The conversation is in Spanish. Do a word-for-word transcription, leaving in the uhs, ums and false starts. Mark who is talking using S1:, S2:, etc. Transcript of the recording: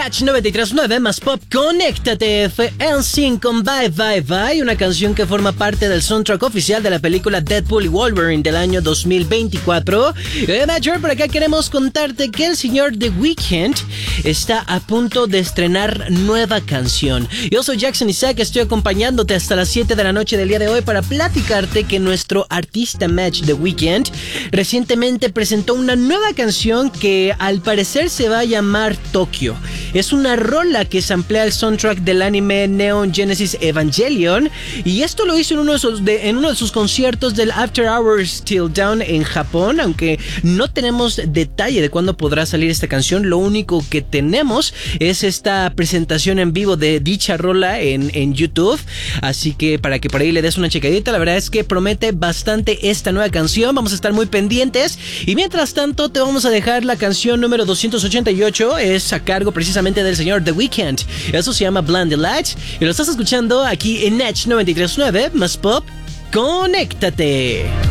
S1: Natch noventa y tres punto nueve más pop, conéctate. Fue N Sync con Bye Bye Bye, una canción que forma parte del soundtrack oficial de la película Deadpool y Wolverine del año dos mil veinticuatro. Eh, Major, por acá queremos contarte que el señor The Weeknd está a punto de estrenar nueva canción. Yo soy Jackson Isaac, estoy acompañándote hasta las siete de la noche del día de hoy para platicarte que nuestro artista Match The Weeknd recientemente presentó una nueva canción que al parecer se va a llamar Tokyo. Es una rola que samplea el soundtrack del anime Neon Genesis Evangelion, y esto lo hizo en uno de sus, de, en uno de sus conciertos del After Hours Till Dawn en Japón. Aunque no tenemos detalle de cuándo podrá salir esta canción, lo único que tenemos es esta presentación en vivo de dicha rola en, en YouTube, así que para que por ahí le des una checadita. La verdad es que promete bastante esta nueva canción, vamos a estar muy pendientes, y mientras tanto te vamos a dejar la canción número doscientos ochenta y ocho, es a cargo precisamente del señor The Weeknd. Eso se llama Blinding Lights y lo estás escuchando aquí en Natch noventa y tres punto nueve más pop, conéctate.